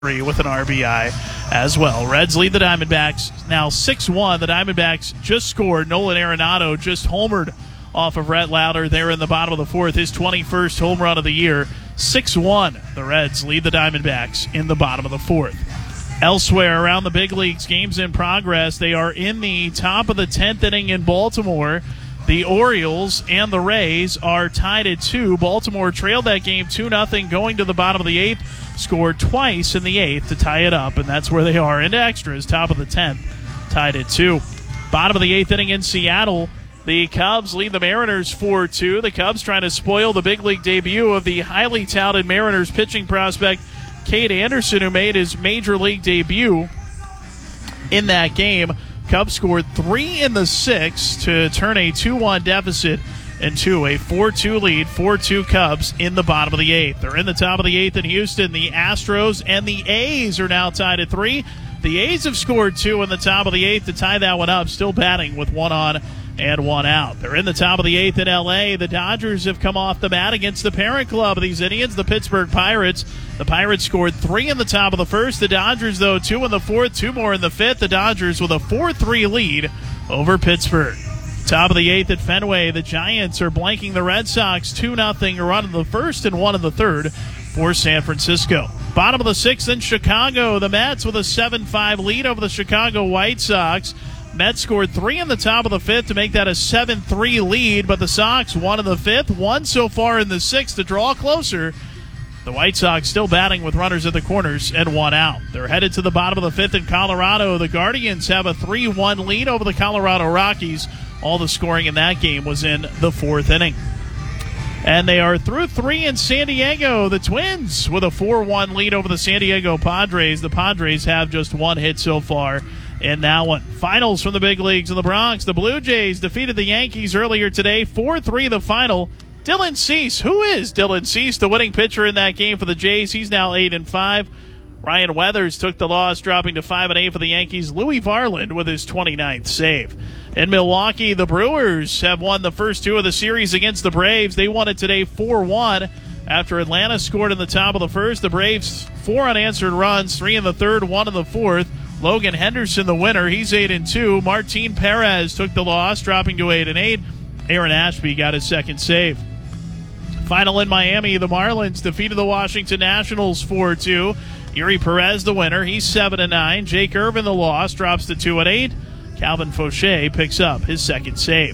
with an RBI as well. Reds lead the Diamondbacks now 6-1. The Diamondbacks just scored. Nolan Arenado just homered off of Rhett Lauder there in the bottom of the fourth, his 21st home run of the year. 6-1. The Reds lead the Diamondbacks in the bottom of the fourth. Elsewhere around the big leagues, games in progress. They are in the top of the 10th inning in Baltimore. The Orioles and the Rays are tied at 2. Baltimore trailed that game 2-0 going to the bottom of the 8th, scored twice in the 8th to tie it up, and that's where they are into extras, top of the 10th, tied at 2. Bottom of the 8th inning in Seattle, the Cubs lead the Mariners 4-2. The Cubs trying to spoil the big league debut of the highly touted Mariners pitching prospect Cade Anderson, who made his major league debut in that game. Cubs scored 3 in the 6th to turn a 2-1 deficit into a 4-2 lead. 4-2 Cubs in the bottom of the 8th. They're in the top of the 8th in Houston. The Astros and the A's are now tied at 3. The A's have scored 2 in the top of the 8th to tie that one up, still batting with 1 on and 1 out. They're in the top of the 8th in L.A. The Dodgers have come off the mat against the parent club of these Indians, the Pittsburgh Pirates. The Pirates scored 3 in the top of the 1st. The Dodgers, though, 2 in the 4th, 2 more in the 5th. The Dodgers with a 4-3 lead over Pittsburgh. Top of the 8th at Fenway, the Giants are blanking the Red Sox 2-0 run in the 1st and 1 in the 3rd for San Francisco. Bottom of the 6th in Chicago, the Mets with a 7-5 lead over the Chicago White Sox. Mets scored 3 in the top of the 5th to make that a 7-3 lead, but the Sox 1 in the 5th, 1 so far in the 6th to draw closer. The White Sox still batting with runners at the corners and 1 out. They're headed to the bottom of the 5th in Colorado. The Guardians have a 3-1 lead over the Colorado Rockies. All the scoring in that game was in the 4th inning. And they are through 3 in San Diego. The Twins with a 4-1 lead over the San Diego Padres. The Padres have just 1 hit so far in that one. Finals from the big leagues in the Bronx. The Blue Jays defeated the Yankees earlier today. 4-3 the final. Dylan Cease. Who is Dylan Cease, the winning pitcher in that game for the Jays? He's now 8-5. Ryan Weathers took the loss, dropping to 5-8 for the Yankees. Louis Varland with his 29th save. In Milwaukee, the Brewers have won the first 2 of the series against the Braves. They won it today 4-1 after Atlanta scored in the top of the 1st. The Braves 4 unanswered runs, 3 in the 3rd, 1 in the 4th. Logan Henderson, the winner, he's 8-2. Martin Perez took the loss, dropping to 8-8. Aaron Ashby got his 2nd save. Final in Miami, the Marlins defeated the Washington Nationals 4-2. Yuri Perez, the winner, he's 7-9. Jake Irvin, the loss, drops to 2-8. Calvin Fauché picks up his 2nd save.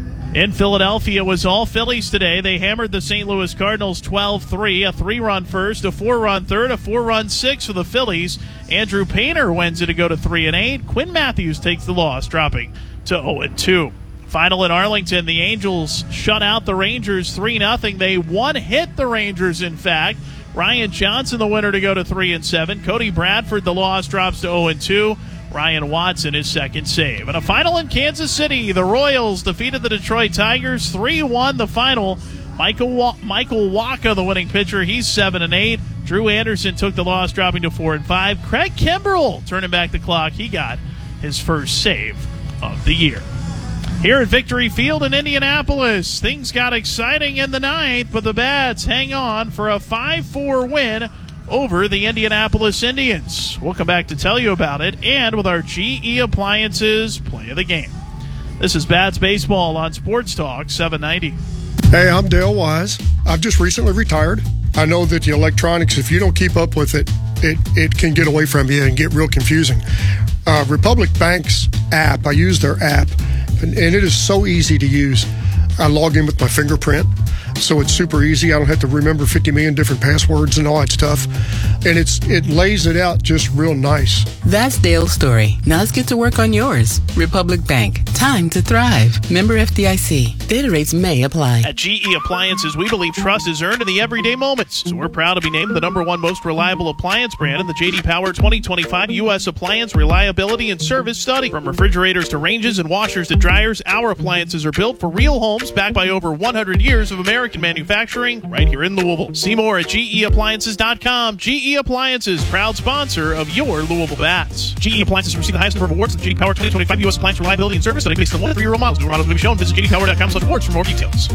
In Philadelphia, it was all Phillies today. They hammered the St. Louis Cardinals 12-3, a 3-run first, a 4-run third, a 4-run 6th for the Phillies. Andrew Painter wins it to go to 3-8. Quinn Matthews takes the loss, dropping to 0-2. Final in Arlington, the Angels shut out the Rangers 3-0. They one-hit the Rangers, in fact. Ryan Johnson, the winner, to go to 3-7. Cody Bradford, the loss, drops to 0-2. Ryan Watson, his 2nd save. And a final in Kansas City. The Royals defeated the Detroit Tigers 3-1 the final. Michael Wacha, the winning pitcher, he's 7-8. Drew Anderson took the loss, dropping to 4-5. Craig Kimbrell turning back the clock. He got his first save of the year. Here at Victory Field in Indianapolis, things got exciting in the 9th, but the Bats hang on for a 5-4 win over the Indianapolis Indians. We'll come back to tell you about it, and with our GE Appliances play of the game. This is Bats Baseball on Sports Talk 790. Hey, I'm Dale Wise. I've just recently retired. I know that the electronics, if you don't keep up with it, it can get away from you and get real confusing. Republic Bank's app, I use their app, and it is so easy to use. I log in with my fingerprint, so it's super easy. I don't have to remember 50 million different passwords and all that stuff. And it lays it out just real nice. That's Dale's story. Now let's get to work on yours. Republic Bank. Time to thrive. Member FDIC. Data rates may apply. At GE Appliances, we believe trust is earned in the everyday moments. So we're proud to be named the #1 most reliable appliance brand in the J.D. Power 2025 U.S. Appliance Reliability and Service Study. From refrigerators to ranges and washers to dryers, our appliances are built for real homes backed by over 100 years of American manufacturing right here in Louisville. See more at GEAppliances.com. GE Appliances, proud sponsor of your Louisville Bats. GE Appliances receive the highest number of awards in the J.D. Power 2025 U.S. Appliance Reliability and Service Study based on 1 to 3-year-old models. New models will be shown. Visit jdpower.com/awards for more details.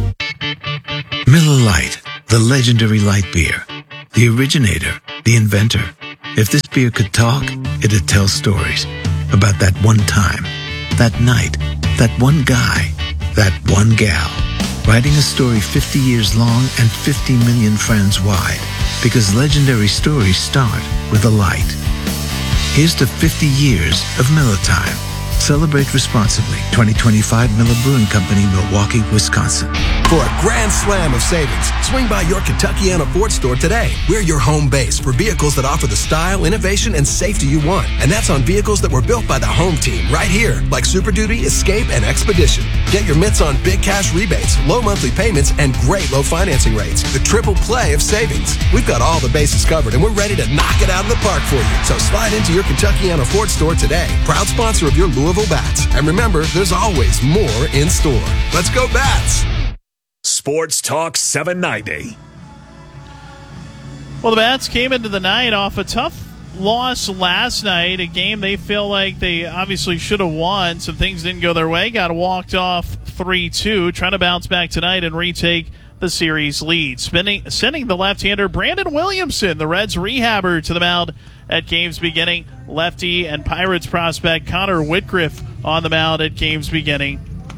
Miller Lite, the legendary light beer, the originator, the inventor, If this beer could talk, it'd tell stories about that one time, that night, that one guy, that one gal. Writing a story 50 years long and 50 million friends wide. Because legendary stories start with a light. Here's to 50 years of Miller Time. Celebrate responsibly. 2025 Miller Brewing Company, Milwaukee, Wisconsin. For a grand slam of savings, swing by your Kentuckiana Ford store today. We're your home base for vehicles that offer the style, innovation, and safety you want. And that's on vehicles that were built by the home team right here, like Super Duty, Escape, and Expedition. Get your mitts on big cash rebates, low monthly payments, and great low financing rates. The triple play of savings. We've got all the bases covered, and we're ready to knock it out of the park for you. So slide into your Kentuckiana Ford store today. Proud sponsor of your Louisville Bats. And remember, there's always more in store. Let's go Bats! Sports Talk 790. Well, the Bats came into the night off a tough loss last night, a game they feel like they obviously should have won. Some things didn't go their way, got walked off 3-2, trying to bounce back tonight and retake the series lead. Sending the left-hander Brandon Williamson, the Reds rehabber, to the mound at game's beginning. Lefty and Pirates prospect Connor Whitgriff on the mound at game's beginning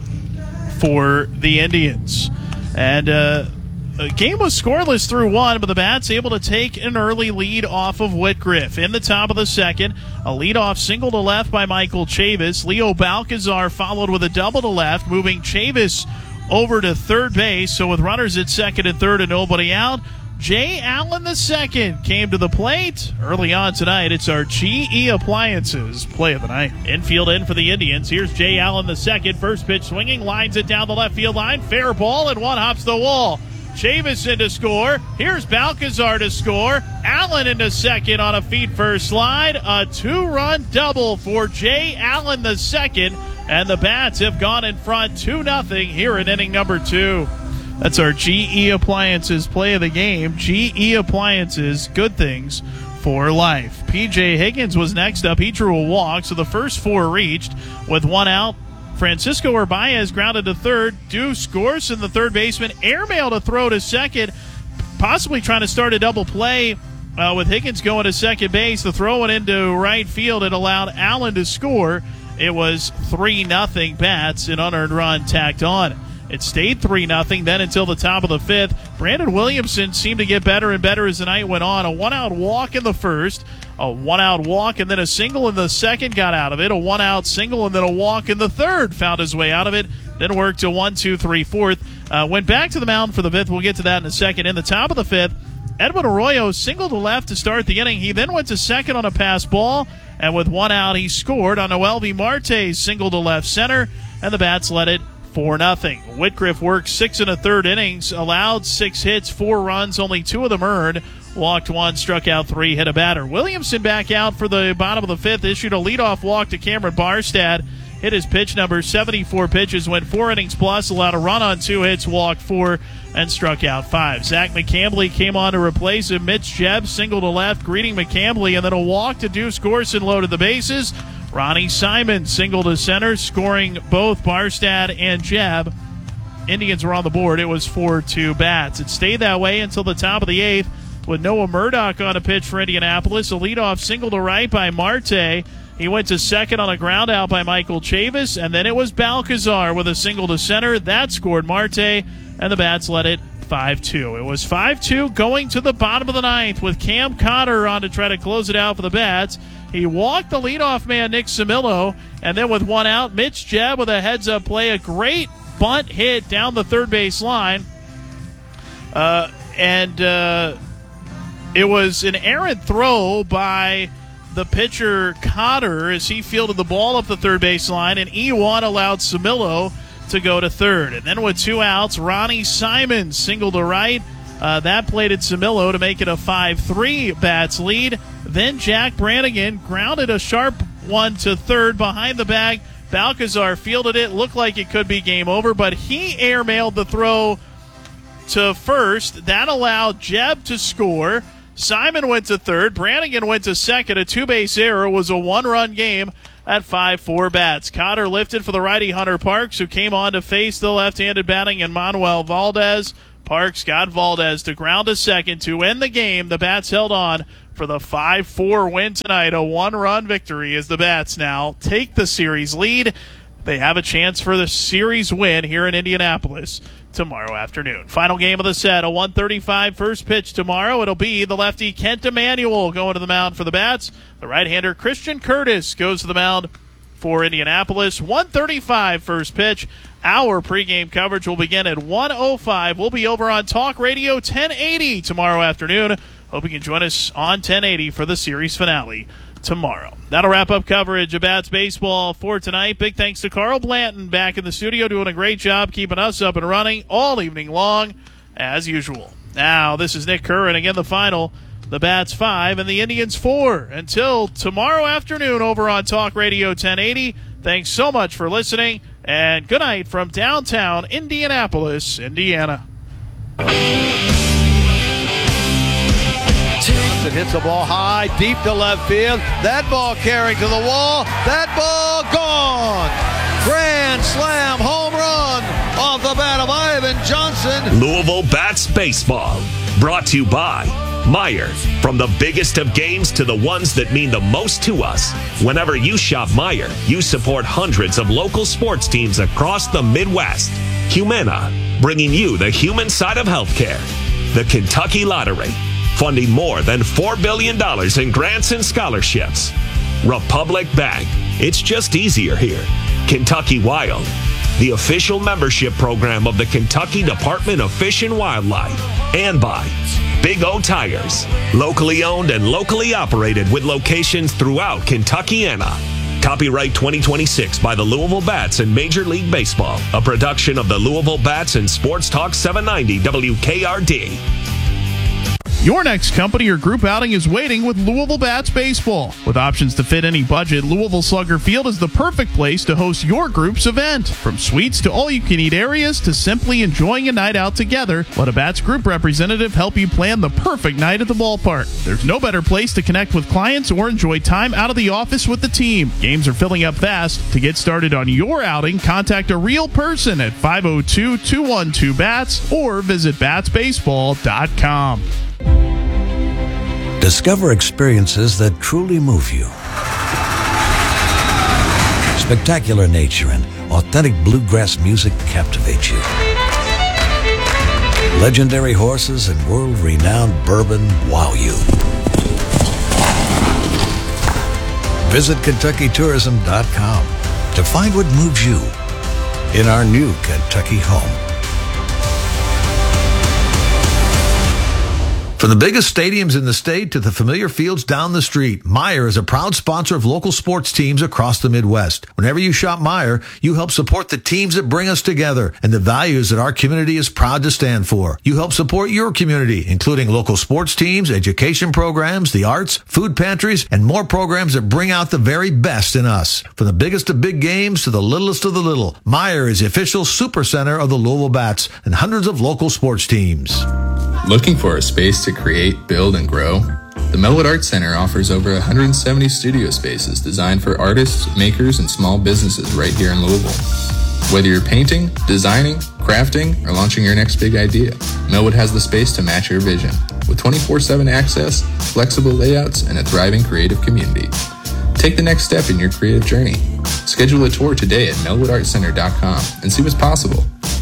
for the Indians. And the game was scoreless through one, but the Bats able to take an early lead off of Whitgriff. In the top of the second, a leadoff single to left by Michael Chavis. Leo Balcazar followed with a double to left, moving Chavis over to third base. So with runners at second and third and nobody out, Jay Allen II came to the plate. Early on tonight, it's our GE Appliances play of the night. Infield in for the Indians. Here's Jay Allen II. First pitch swinging, lines it down the left field line. Fair ball, and one hops the wall. Chavis in to score. Here's Balcazar to score. Allen into second on a feet-first slide. A two-run double for Jay Allen II. And the Bats have gone in front 2-0 here in inning number 2. That's our GE Appliances play of the game. GE Appliances, good things for life. P.J. Higgins was next up. He drew a walk, so the first 4 reached. With one out, Francisco Urbaez grounded to third. Deuce Gorson, the third baseman, airmailed a throw to second, possibly trying to start a double play with Higgins going to second base. The throw went into right field. It allowed Allen to score. It was 3-0 Bats, an unearned run tacked on. It stayed 3-0, then until the top of the fifth. Brandon Williamson seemed to get better and better as the night went on. A one-out walk in the first, a one-out walk, and then a single in the second got out of it. A one-out single, and then a walk in the third found his way out of it. Then worked to 1, 2, 3, fourth. Went back to the mound for the fifth. We'll get to that in a second. In the top of the fifth, Edwin Arroyo singled to left to start the inning. He then went to second on a pass ball, and with one out, he scored on Noelvi Marte's single to left center, and the Bats led it 4-0. Whitgriff worked 6 1/3 innings, allowed 6 hits, 4 runs, only 2 of them earned. Walked 1, struck out 3, hit a batter. Williamson back out for the bottom of the fifth, issued a leadoff walk to Cameron Barstad. Hit his pitch number, 74 pitches, went 4 innings plus, allowed a run on 2 hits, walked 4, and struck out 5. Zach McCambly came on to replace him. Mitch Jebb single to left, greeting McCambly, and then a walk to Deuce Gorson loaded the bases. Ronnie Simon single to center, scoring both Barstad and Jebb. Indians were on the board. It was 4-2 Bats. It stayed that way until the top of the 8th with Noah Murdoch on a pitch for Indianapolis. A leadoff single to right by Marte. He went to second on a ground out by Michael Chavis, and then it was Balcazar with a single to center. That scored Marte, and the Bats led it 5-2. It was 5-2 going to the bottom of the 9th with Cam Cotter on to try to close it out for the Bats. He walked the leadoff man, Nick Samillo, and then with one out, Mitch Jebb with a heads-up play, a great bunt hit down the third base line. It was an errant throw by the pitcher Cotter as he fielded the ball up the third base line, and E1 allowed Samillo to go to third. And then with 2 outs, Ronnie Simon single to right. That plated Samillo to make it a 5-3 Bats lead. Then Jack Brannigan grounded a sharp one to third behind the bag. Balcazar fielded it. Looked like it could be game over, but he airmailed the throw to first. That allowed Jebb to score. Simon went to third. Brannigan went to second. A 2-base error. Was a 1-run game at 5-4 Bats. Cotter lifted for the righty Hunter Parks, who came on to face the left-handed batting Emmanuel Valdez. Parks got Valdez to ground to second to end the game. The Bats held on for the 5-4 win tonight. A one-run victory as the Bats now take the series lead. They have a chance for the series win here in Indianapolis tomorrow afternoon. Final game of the set, a 1:35 first pitch tomorrow. It'll be the lefty Kent Emanuel going to the mound for the Bats. The right-hander Christian Curtis goes to the mound for Indianapolis. 1:35 first pitch. Our pregame coverage will begin at 1:05. We'll be over on Talk Radio 1080 tomorrow afternoon. Hope you can join us on 1080 for the series finale tomorrow. That'll wrap up coverage of Bats baseball for tonight. Big thanks to Carl Blanton back in the studio doing a great job keeping us up and running all evening long as usual. Now, this is Nick Curran. Again, the final, the Bats 5 and the Indians 4. Until tomorrow afternoon over on Talk Radio 1080. Thanks so much for listening, and good night from downtown Indianapolis, Indiana. It hits the ball high, deep to left field. That ball carrying to the wall. That ball gone. Grand slam home run off the bat of Ivan Johnson. Louisville Bats Baseball, brought to you by Meijer. From the biggest of games to the ones that mean the most to us. Whenever you shop Meijer, you support hundreds of local sports teams across the Midwest. Humana, bringing you the human side of healthcare. The Kentucky Lottery, funding more than $4 billion in grants and scholarships. Republic Bank, it's just easier here. Kentucky Wild, the official membership program of the Kentucky Department of Fish and Wildlife. And by Big O Tires, locally owned and locally operated with locations throughout Kentuckiana. Copyright 2026 by the Louisville Bats and Major League Baseball. A production of the Louisville Bats and Sports Talk 790 WKRD. Your next company or group outing is waiting with Louisville Bats Baseball. With options to fit any budget, Louisville Slugger Field is the perfect place to host your group's event. From suites to all-you-can-eat areas to simply enjoying a night out together, let a Bats group representative help you plan the perfect night at the ballpark. There's no better place to connect with clients or enjoy time out of the office with the team. Games are filling up fast. To get started on your outing, contact a real person at 502-212-BATS or visit batsbaseball.com. Discover experiences that truly move you. Spectacular nature and authentic bluegrass music captivate you. Legendary horses and world-renowned bourbon wow you. Visit KentuckyTourism.com to find what moves you in our new Kentucky home. From the biggest stadiums in the state to the familiar fields down the street, Meijer is a proud sponsor of local sports teams across the Midwest. Whenever you shop Meijer, you help support the teams that bring us together and the values that our community is proud to stand for. You help support your community, including local sports teams, education programs, the arts, food pantries, and more programs that bring out the very best in us. From the biggest of big games to the littlest of the little, Meijer is the official super center of the Louisville Bats and hundreds of local sports teams. Looking for a space to create, build, and grow? The Melwood Arts Center offers over 170 studio spaces designed for artists, makers, and small businesses right here in Louisville. Whether you're painting, designing, crafting, or launching your next big idea, Melwood has the space to match your vision with 24/7 access, flexible layouts, and a thriving creative community. Take the next step in your creative journey. Schedule a tour today at melwoodartcenter.com and see what's possible.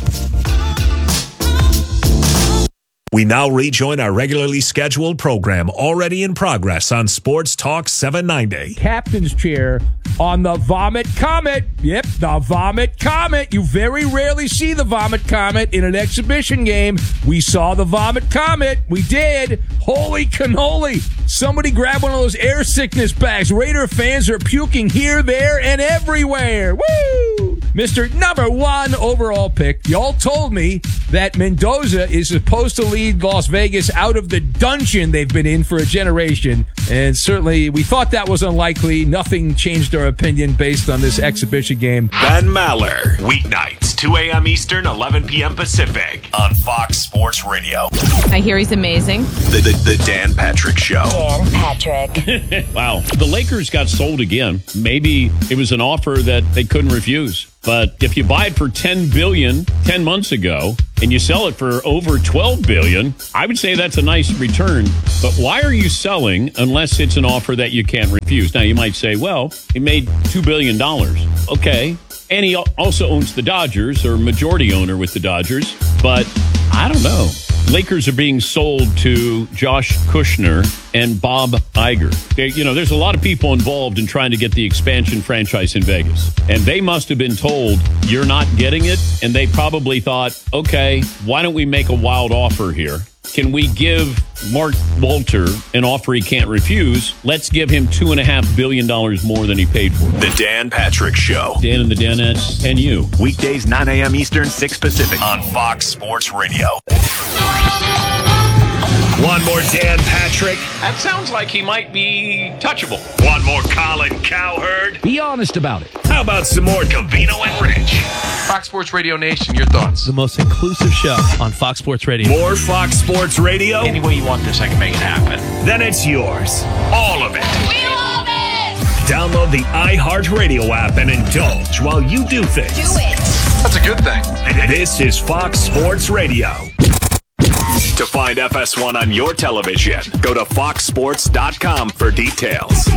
We now rejoin our regularly scheduled program already in progress on Sports Talk 790. Captain's chair on the Vomit Comet. Yep, the Vomit Comet. You very rarely see the Vomit Comet in an exhibition game. We saw the Vomit Comet. We did. Holy cannoli. Somebody grab one of those air sickness bags. Raider fans are puking here, there, and everywhere. Woo! Mr. Number 1 overall pick. Y'all told me that Mendoza is supposed to lead Las Vegas out of the dungeon they've been in for a generation. And certainly we thought that was unlikely. Nothing changed our opinion based on this exhibition game. Ben Maller, weeknights, 2 a.m. Eastern, 11 p.m. Pacific on Fox Sports Radio. I hear he's amazing. The Dan Patrick Show. Dan Patrick. Wow. The Lakers got sold again. Maybe it was an offer that they couldn't refuse. But if you buy it for $10 billion 10 months ago and you sell it for over $12 billion, I would say that's a nice return. But why are you selling unless it's an offer that you can't refuse? Now, you might say, well, he made $2 billion. Okay. And he also owns the Dodgers, or majority owner with the Dodgers. But I don't know. Lakers are being sold to Josh Kushner and Bob Iger. There's a lot of people involved in trying to get the expansion franchise in Vegas. And they must have been told, you're not getting it. And they probably thought, okay, why don't we make a wild offer here? Can we give Mark Walter an offer he can't refuse? Let's give him $2.5 billion more than he paid for. The Dan Patrick Show. Dan and the Danettes and you. Weekdays, 9 a.m. Eastern, 6 Pacific on Fox Sports Radio. One more Dan Patrick. That sounds like he might be touchable. One more Colin Cowherd. Be honest about it. How about some more Covino and Rich? Fox Sports Radio Nation, your thoughts? The most inclusive show on Fox Sports Radio. More Fox Sports Radio? Any way you want this, I can make it happen. Then it's yours. All of it. We love it! Download the iHeartRadio app and indulge while you do things. Do it! That's a good thing. This is Fox Sports Radio. To find FS1 on your television, go to foxsports.com for details.